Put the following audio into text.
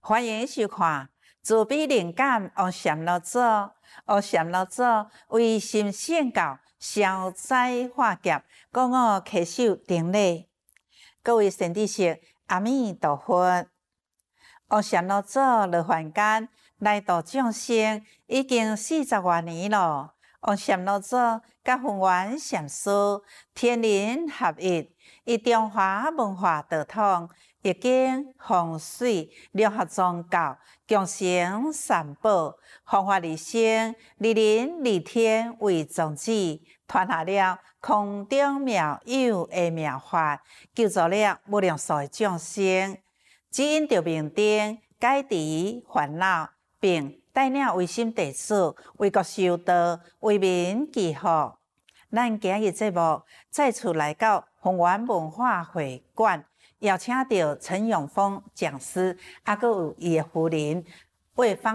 欢迎收看自闭灵感王禅老祖。王禅老祖为心性教消灾化劫，故我恪守定力。各位善知识，阿弥陀佛。王禅老祖落凡间来度众生已经40多年了。王禅老祖甲弘源禅师天人合一，以中华文化道统、易经、风水、六合宗教、共生三宝、弘法利生、利人利天为宗旨，传下了空中妙有的妙法，救助了无量数的众生，指引着明灯，解除烦恼，并带领微心弟子为国修道，为民祈福。咱今日节目再次来到弘源文化会馆，邀请到陈永峰讲师，还佫有伊的夫人魏芳